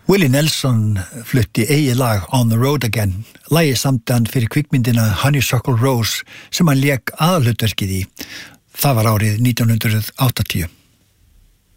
Willie Nelson flutti eigi lag On the Road Again, lagi samtan fyrir kvikmyndina Honeysuckle Rose sem hann lék aðalhlutverkið í. Það var árið 1980.